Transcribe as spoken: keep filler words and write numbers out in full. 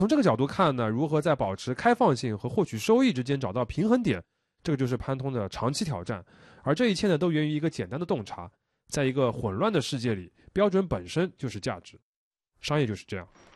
从这个角度看呢，如何在保持开放性和获取收益之间找到平衡点，这个就是潘通的长期挑战。而这一切呢，都源于一个简单的洞察，在一个混乱的世界里，标准本身就是价值。商业就是这样。